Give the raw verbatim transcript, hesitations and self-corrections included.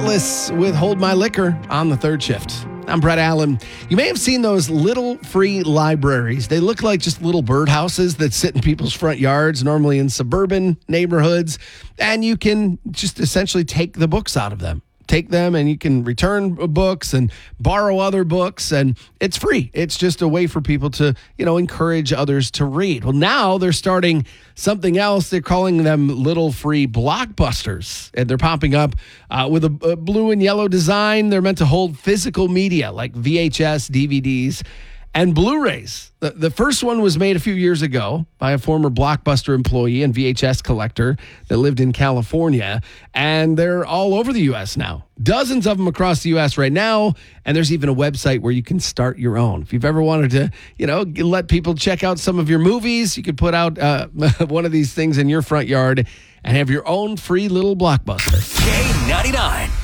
Atlas with Hold My Liquor on the third shift. I'm Brett Allen. You may have seen those little free libraries. They look like just little birdhouses that sit in people's front yards, normally in suburban neighborhoods, and you can just essentially take the books out of them. Take them and you can return books and borrow other books, and it's free. It's just a way for people to, you know, encourage others to read. Well, now they're starting something else. They're calling them little free blockbusters, and they're popping up uh, with a, a blue and yellow design. They're meant to hold physical media like V H S, D V Ds, and Blu-rays. The, the first one was made a few years ago by a former Blockbuster employee and V H S collector that lived in California, and they're all over the U S now. Dozens of them across the U S right now, and there's even a website where you can start your own. If you've ever wanted to, you know, let people check out some of your movies, you could put out uh, one of these things in your front yard and have your own free little Blockbuster. K ninety-nine.